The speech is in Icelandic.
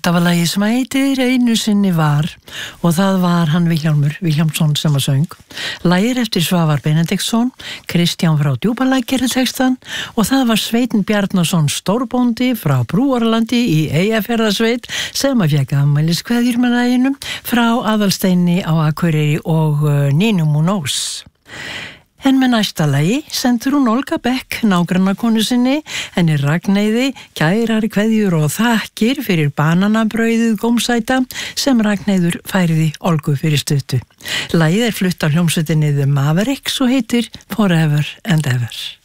Þetta var lagið sem heitir Einu sinni var og það var hann Vilhjálmur Vilhjálmsson sem að söng. Lagið eftir Svavar Benediktsson, Kristján frá Djúpalæk gerði textan og það var Sveinn Bjarnason stórbóndi frá Brúarlandi í Eyjafjarðarsveit sem að fékk afmæliskveðjur með laginu frá Aðalsteini á Akureyri og Nínu Múnós. En með næsta lagi sendur hún Olga Beck, nágrannakonu sinni, henni Ragnheiði, kærar kveðjur og þakkir fyrir bananabrauðið gómsæta sem Ragnheiður færiði Olgu fyrir stuttu. Lagið flutt af hljómsveitinni The Mavericks og heitir Forever and Ever.